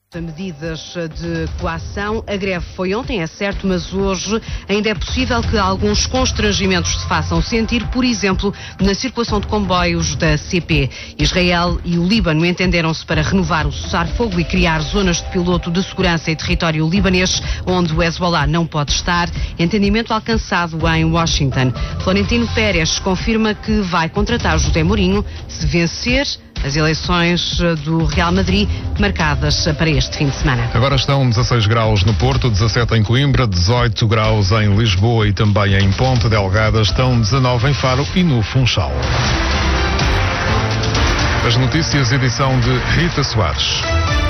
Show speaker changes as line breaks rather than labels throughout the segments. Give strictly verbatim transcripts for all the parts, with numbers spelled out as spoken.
Medidas de coação. A greve foi ontem, é certo, mas hoje ainda é possível que alguns constrangimentos se façam sentir, por exemplo, na circulação de comboios da C P. Israel e o Líbano entenderam-se para renovar o cessar-fogo e criar zonas de piloto de segurança em território libanês, onde o Hezbollah não pode estar. Entendimento alcançado em Washington. Florentino Pérez confirma que vai contratar José Mourinho se vencer as eleições do Real Madrid, marcadas para este fim de semana.
Agora estão dezasseis graus no Porto, dezassete em Coimbra, dezoito graus em Lisboa e também em Ponte Delgada, estão dezanove em Faro e no Funchal. As notícias, edição de Rita Soares.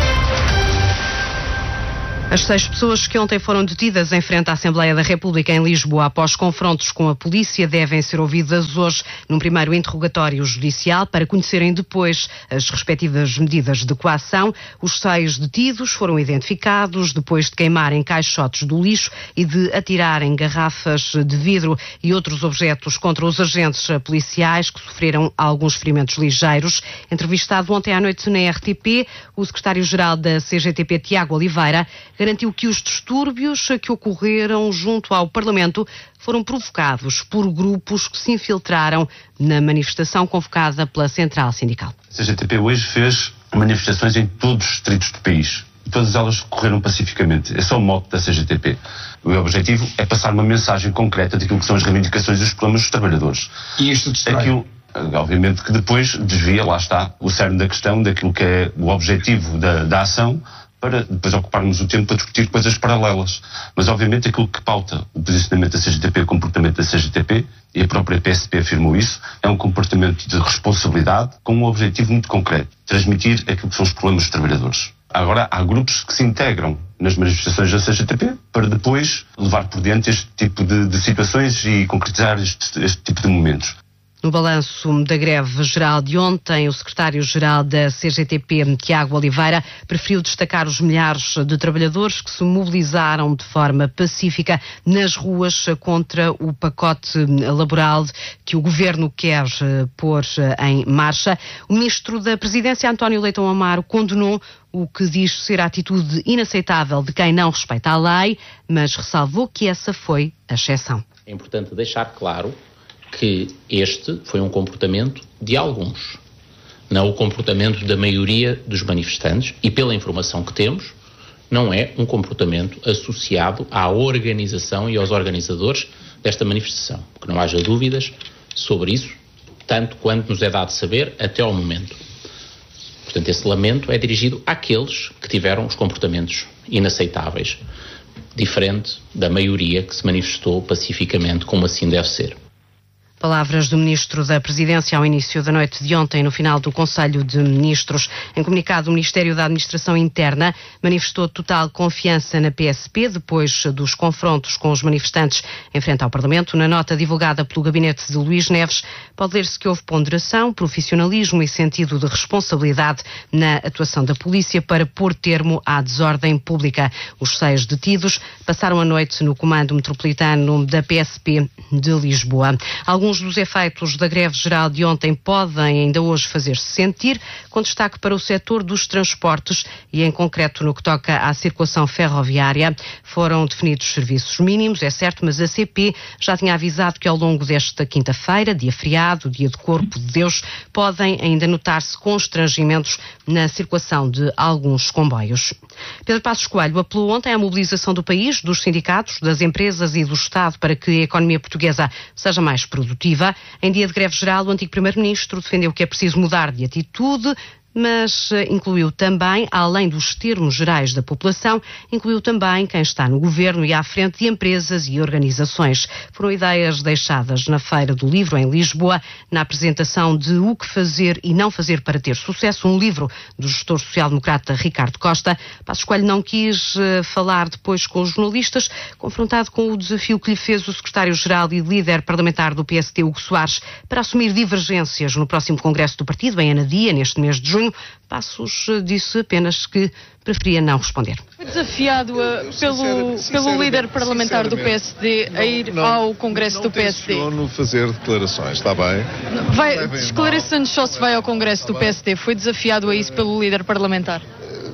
As seis pessoas que ontem foram detidas em frente à Assembleia da República em Lisboa após confrontos com a polícia devem ser ouvidas hoje num primeiro interrogatório judicial para conhecerem depois as respectivas medidas de coação. Os seis detidos foram identificados depois de queimarem caixotes do lixo e de atirarem garrafas de vidro e outros objetos contra os agentes policiais que sofreram alguns ferimentos ligeiros. Entrevistado ontem à noite na R T P, o secretário-geral da C G T P, Tiago Oliveira, garantiu que os distúrbios que ocorreram junto ao Parlamento foram provocados por grupos que se infiltraram na manifestação convocada pela Central Sindical.
A C G T P hoje fez manifestações em todos os distritos do país e todas elas correram pacificamente. Esse é o mote da C G T P. O objetivo é passar uma mensagem concreta daquilo que são as reivindicações e os problemas dos trabalhadores.
E isto distrai?
Aquilo, obviamente que depois desvia, lá está, o cerne da questão, daquilo que é o objetivo da, da ação, para depois ocuparmos o tempo para discutir coisas paralelas. Mas, obviamente, aquilo que pauta o posicionamento da C G T P, o comportamento da C G T P, e a própria P S P afirmou isso, é um comportamento de responsabilidade com um objetivo muito concreto: transmitir aquilo que são os problemas dos trabalhadores. Agora, há grupos que se integram nas manifestações da C G T P para depois levar por diante este tipo de, de situações e concretizar este, este tipo de momentos.
No balanço da greve geral de ontem, o secretário-geral da C G T P, Tiago Oliveira, preferiu destacar os milhares de trabalhadores que se mobilizaram de forma pacífica nas ruas contra o pacote laboral que o governo quer pôr em marcha. O ministro da Presidência, António Leitão Amaro, condenou o que diz ser a atitude inaceitável de quem não respeita a lei, mas ressalvou que essa foi a exceção.
É importante deixar claro que este foi um comportamento de alguns, não o comportamento da maioria dos manifestantes, e pela informação que temos, não é um comportamento associado à organização e aos organizadores desta manifestação. Que não haja dúvidas sobre isso, tanto quanto nos é dado saber até ao momento. Portanto, esse lamento é dirigido àqueles que tiveram os comportamentos inaceitáveis, diferente da maioria que se manifestou pacificamente, como assim deve ser.
Palavras do Ministro da Presidência ao início da noite de ontem, no final do Conselho de Ministros. Em comunicado, o Ministério da Administração Interna manifestou total confiança na P S P depois dos confrontos com os manifestantes em frente ao Parlamento. Na nota divulgada pelo gabinete de Luís Neves, pode ler-se que houve ponderação, profissionalismo e sentido de responsabilidade na atuação da polícia para pôr termo à desordem pública. Os seis detidos passaram a noite no Comando Metropolitano da P S P de Lisboa. Alguns Alguns dos efeitos da greve geral de ontem podem ainda hoje fazer-se sentir, com destaque para o setor dos transportes e, em concreto, no que toca à circulação ferroviária. Foram definidos serviços mínimos, é certo, mas a C P já tinha avisado que ao longo desta quinta-feira, dia feriado, dia de Corpo de Deus, podem ainda notar-se constrangimentos na circulação de alguns comboios. Pedro Passos Coelho apelou ontem à mobilização do país, dos sindicatos, das empresas e do Estado para que a economia portuguesa seja mais produtiva. Em dia de greve geral, o antigo primeiro-ministro defendeu que é preciso mudar de atitude, mas incluiu também, além dos termos gerais da população, incluiu também quem está no governo e à frente de empresas e organizações. Foram ideias deixadas na Feira do Livro, em Lisboa, na apresentação de O que Fazer e Não Fazer para Ter Sucesso, um livro do gestor social-democrata Ricardo Costa. Passos Coelho não quis uh, falar depois com os jornalistas, confrontado com o desafio que lhe fez o secretário-geral e líder parlamentar do P S T, Hugo Soares, para assumir divergências no próximo congresso do partido, em Anadia, neste mês de junho. Passos disse apenas que preferia não responder.
Foi desafiado uh, pelo, pelo líder parlamentar do P S D a ir não, ao Congresso do P S D.
Não tenciono fazer declarações, está bem?
Esclareça-nos só se vai ao Congresso do P S D. Foi desafiado a isso pelo líder parlamentar?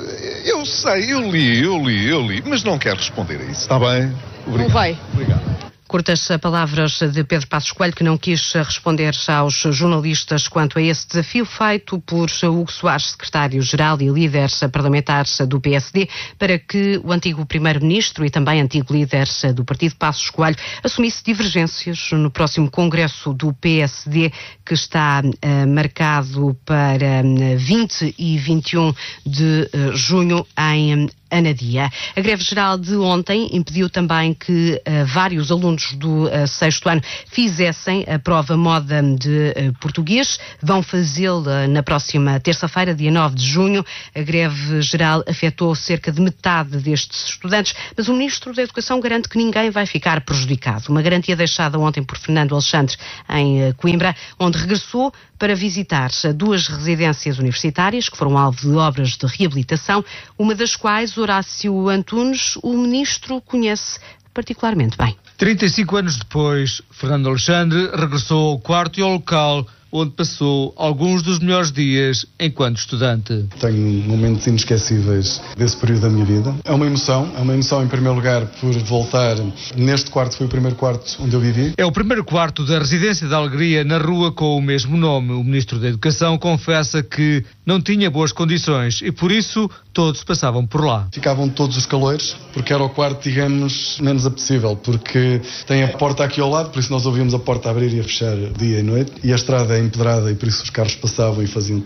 Eu sei, eu li, eu li, eu li, mas não quero responder a isso, está bem? Obrigado.
Não vai.
Obrigado.
Curtas palavras de Pedro Passos Coelho, que não quis responder aos jornalistas quanto a esse desafio feito por Hugo Soares, secretário-geral e líder parlamentar do P S D, para que o antigo primeiro-ministro e também antigo líder do partido, Passos Coelho, assumisse divergências no próximo congresso do P S D, que está uh, marcado para vinte e vinte e um de uh, junho em Anadia. A greve geral de ontem impediu também que uh, vários alunos do uh, sexto ano fizessem a prova moda de uh, português. Vão fazê-la na próxima terça-feira, dia nove de junho. A greve geral afetou cerca de metade destes estudantes, mas o Ministro da Educação garante que ninguém vai ficar prejudicado. Uma garantia deixada ontem por Fernando Alexandre em uh, Coimbra, onde regressou para visitar duas residências universitárias que foram alvo de obras de reabilitação, uma das quais Horácio Antunes, o ministro, conhece particularmente bem.
trinta e cinco anos depois, Fernando Alexandre regressou ao quarto e ao local onde passou alguns dos melhores dias enquanto estudante.
Tenho momentos inesquecíveis desse período da minha vida. É uma emoção, é uma emoção em primeiro lugar por voltar. Neste quarto foi o primeiro quarto onde eu vivi.
É o primeiro quarto da Residência da Alegria na rua com o mesmo nome. O Ministro da Educação confessa que não tinha boas condições e por isso todos passavam por lá.
Ficavam todos os caloiros, porque era o quarto, digamos, menos apetecível, porque tem a porta aqui ao lado, por isso nós ouvíamos a porta abrir e a fechar dia e noite, e a estrada é empedrada e por isso os carros passavam e faziam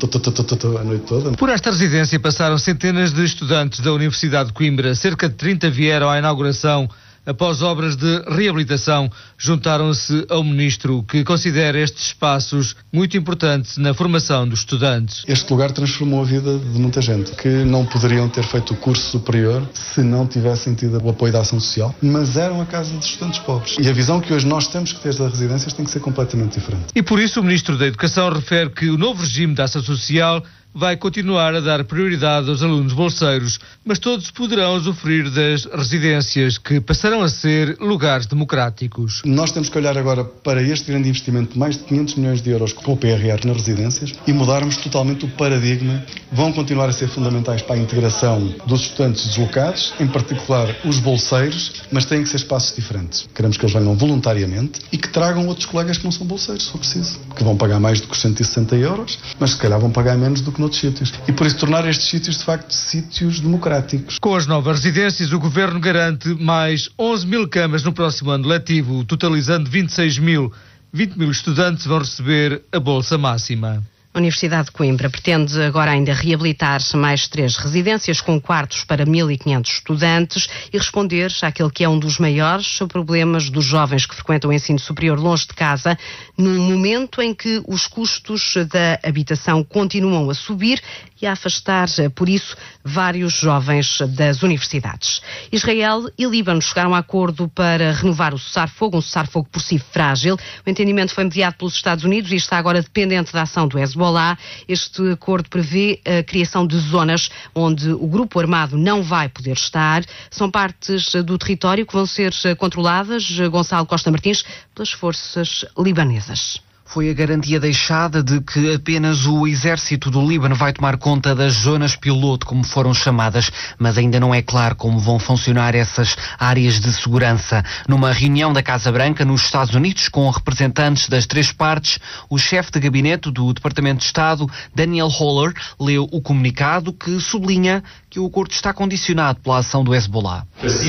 a noite toda.
Por esta residência passaram centenas de estudantes da Universidade de Coimbra. Cerca de trinta vieram à inauguração. Após obras de reabilitação, juntaram-se ao ministro, que considera estes espaços muito importantes na formação dos estudantes.
Este lugar transformou a vida de muita gente, que não poderiam ter feito o curso superior se não tivessem tido o apoio da ação social, mas eram a casa de estudantes pobres. E a visão que hoje nós temos que ter das residências tem que ser completamente diferente.
E por isso o ministro da Educação refere que o novo regime da ação social vai continuar a dar prioridade aos alunos bolseiros, mas todos poderão usufruir das residências, que passarão a ser lugares democráticos.
Nós temos que olhar agora para este grande investimento de mais de quinhentos milhões de euros com o P R R nas residências e mudarmos totalmente o paradigma. Vão continuar a ser fundamentais para a integração dos estudantes deslocados, em particular os bolseiros, mas têm que ser espaços diferentes. Queremos que eles venham voluntariamente e que tragam outros colegas que não são bolseiros, se for preciso, que vão pagar mais do que os cento e sessenta euros, mas se calhar vão pagar menos do que noutros sítios. E por isso tornar estes sítios, de facto, sítios democráticos.
Com as novas residências, o Governo garante mais onze mil camas no próximo ano letivo, totalizando vinte e seis mil. vinte mil estudantes vão receber a bolsa máxima.
A Universidade de Coimbra pretende agora ainda reabilitar mais três residências com quartos para mil e quinhentos estudantes e responder àquele que é um dos maiores problemas dos jovens que frequentam o ensino superior longe de casa, num momento em que os custos da habitação continuam a subir e a afastar, por isso, vários jovens das universidades. Israel e Líbano chegaram a acordo para renovar o cessar-fogo, um cessar-fogo por si frágil. O entendimento foi mediado pelos Estados Unidos e está agora dependente da ação do Hezbollah. Este acordo prevê a criação de zonas onde o grupo armado não vai poder estar. São partes do território que vão ser controladas, Gonçalo Costa Martins, pelas forças libanesas.
Foi a garantia deixada de que apenas o exército do Líbano vai tomar conta das zonas piloto, como foram chamadas, mas ainda não é claro como vão funcionar essas áreas de segurança. Numa reunião da Casa Branca nos Estados Unidos com representantes das três partes, o chefe de gabinete do Departamento de Estado, Daniel Holler, leu o comunicado que sublinha que o acordo está condicionado pela ação do Hezbollah.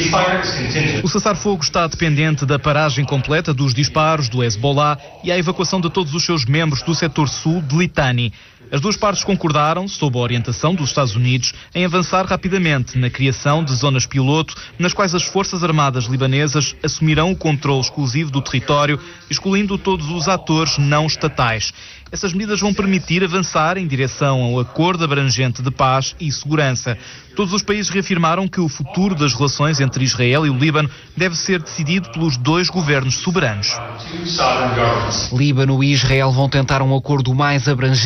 O cessar-fogo está dependente da paragem completa dos disparos do Hezbollah e a evacuação de todos os seus membros do setor sul de Litani. As duas partes concordaram, sob a orientação dos Estados Unidos, em avançar rapidamente na criação de zonas piloto, nas quais as Forças Armadas libanesas assumirão o controle exclusivo do território, excluindo todos os atores não estatais. Essas medidas vão permitir avançar em direção ao acordo abrangente de paz e segurança. Todos os países reafirmaram que o futuro das relações entre Israel e o Líbano deve ser decidido pelos dois governos soberanos.
Líbano e Israel vão tentar um acordo mais abrangente, têm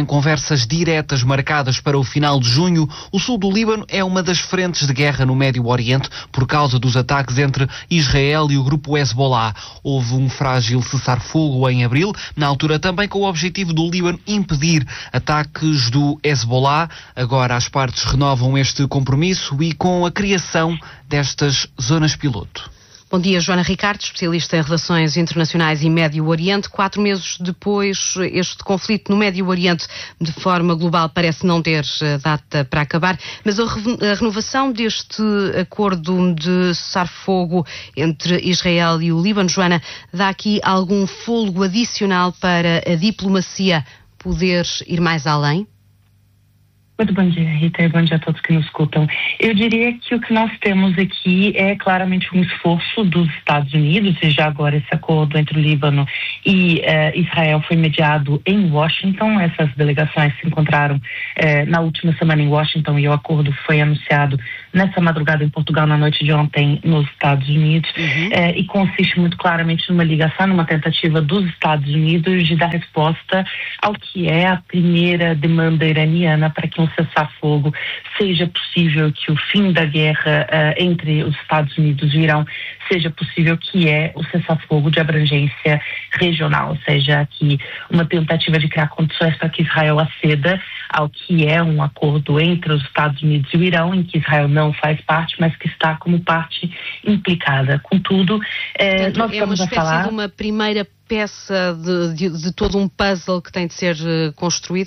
têm conversas diretas marcadas para o final de junho. O sul do Líbano é uma das frentes de guerra no Médio Oriente por causa dos ataques entre Israel e o grupo Hezbollah. Houve um frágil cessar-fogo em abril, na altura também com o objetivo do Líbano impedir ataques do Hezbollah. Agora as partes renovam este compromisso e com a criação destas zonas piloto.
Bom dia, Joana Ricardo, especialista em relações internacionais e Médio Oriente. Quatro meses depois, este conflito no Médio Oriente, de forma global, parece não ter data para acabar, mas a renovação deste acordo de cessar-fogo entre Israel e o Líbano, Joana, dá aqui algum fôlego adicional para a diplomacia poder ir mais além?
Muito bom dia, Rita, e bom dia a todos que nos escutam. Eu diria que o que nós temos aqui é claramente um esforço dos Estados Unidos, e já agora esse acordo entre o Líbano e uh, Israel foi mediado em Washington. Essas delegações se encontraram uh, na última semana em Washington e o acordo foi anunciado nessa madrugada em Portugal, na noite de ontem nos Estados Unidos, uhum. uh, e consiste muito claramente numa ligação, numa tentativa dos Estados Unidos de dar resposta ao que é a primeira demanda iraniana para que um cessar-fogo seja possível, que o fim da guerra uh, entre os Estados Unidos e o Irão seja possível, que é o cessar-fogo de abrangência regional, ou seja, aqui uma tentativa de criar condições para que Israel aceda ao que é um acordo entre os Estados Unidos e o Irão, em que Israel não faz parte, mas que está como parte implicada. Contudo, eh,
Portanto,
nós
é
estamos
uma
a
espécie
falar...
de uma primeira peça de, de, de todo um puzzle que tem de ser uh, construído?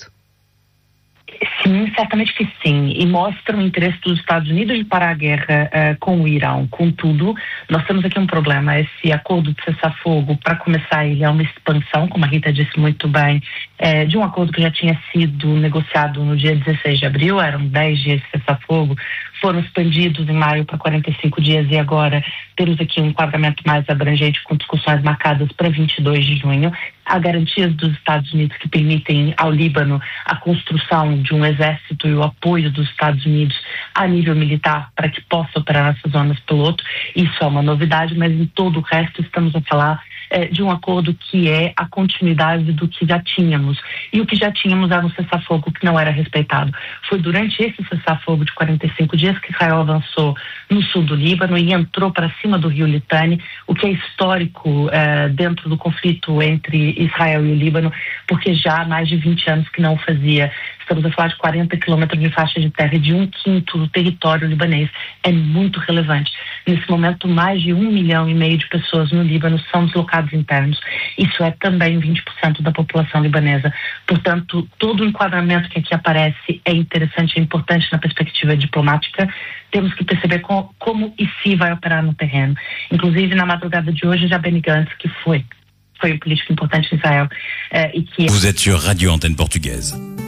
Sim, certamente que sim, e mostra o interesse dos Estados Unidos de parar a guerra uh, com o Irão. Contudo, nós temos aqui um problema. Esse acordo de cessar-fogo, para começar, ele é uma expansão, como a Rita disse muito bem, é, de um acordo que já tinha sido negociado no dia dezesseis de abril, eram dez dias de cessar-fogo, foram expandidos em maio para quarenta e cinco dias e agora temos aqui um enquadramento mais abrangente com discussões marcadas para vinte e dois de junho. Há garantias dos Estados Unidos que permitem ao Líbano a construção de um exército e o apoio dos Estados Unidos a nível militar para que possa operar nessas zonas piloto. Isso é uma novidade, mas em todo o resto estamos a falar eh, de um acordo que é a continuidade do que já tínhamos. E o que já tínhamos era um cessar-fogo que não era respeitado. Foi durante esse cessar-fogo de quarenta e cinco dias que Israel avançou no sul do Líbano e entrou para cima do rio Litani, o que é histórico eh, dentro do conflito entre Israel e o Líbano, porque já há mais de vinte anos que não o fazia. Estamos a falar de quarenta quilômetros de faixa de terra e de um quinto do território libanês. É muito relevante. Nesse momento, mais de um milhão e meio de pessoas no Líbano são deslocados internos. Isso é também vinte por cento da população libanesa. Portanto, todo o enquadramento que aqui aparece é interessante, é importante na perspectiva diplomática. Temos que perceber como, como e se vai operar no terreno. Inclusive, na madrugada de hoje, já Benny Gantz, que foi, foi um político importante em Israel, eh, e que...
Vous êtes sur Radio Antenne Portugaise.